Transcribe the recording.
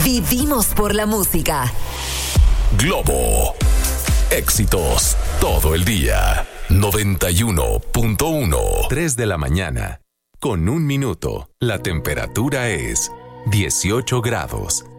Vivimos por la música. Globo. Éxitos todo el día. 91.1. 3 de la mañana. Con 1 minuto. La temperatura es 18 grados.